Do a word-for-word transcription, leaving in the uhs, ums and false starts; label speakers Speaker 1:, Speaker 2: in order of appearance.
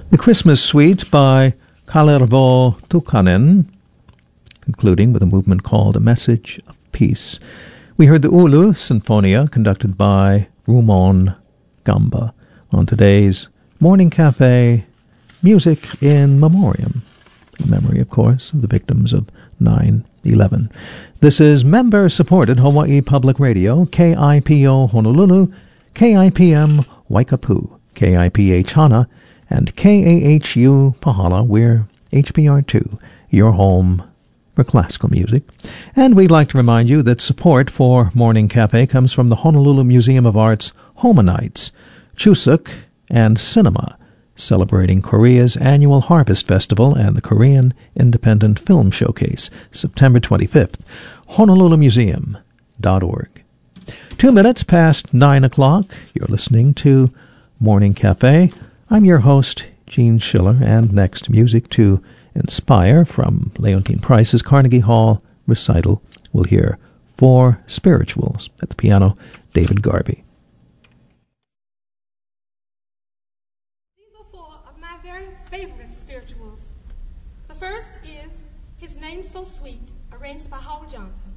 Speaker 1: The Christmas Suite by Kalervo Tukkanen, concluding with a movement called A Message of Peace. We heard the Ulu Sinfonia, conducted by Rumon Gamba. On today's Morning Cafe, music in memoriam. In memory, of course, of the victims of nine eleven. This is member-supported Hawaii Public Radio, K I P O Honolulu, K I P M Waikapu, K I P H Hana, and K A H U Pahala. We're H B R two, your home for classical music. And we'd like to remind you that support for Morning Cafe comes from the Honolulu Museum of Art's Homa Nights, Chuseok, and Cinema, celebrating Korea's annual Harvest Festival and the Korean Independent Film Showcase, September twenty-fifth, honolulu museum dot org. Two minutes past nine o'clock, you're listening to Morning Cafe. I'm your host, Gene Schiller, and next, music to inspire from Leontine Price's Carnegie Hall recital. We'll hear Four Spirituals. At the piano, David Garvey.
Speaker 2: Favorite spirituals. The first is His Name So Sweet, arranged by Howell Johnson.